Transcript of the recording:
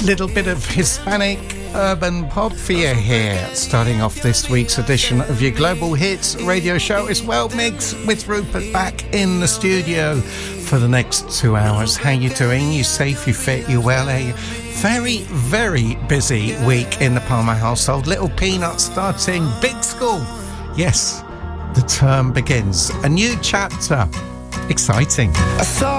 little bit of Hispanic urban pop for you here, starting off this week's edition of your Global Hits radio show. It's Well Mix with Rupert back in the studio for the next 2 hours. How you doing? You safe? You fit? You well? A very, very busy week in the Palmer household. Little Peanut starting big school. Yes, the term begins. A new chapter. Exciting.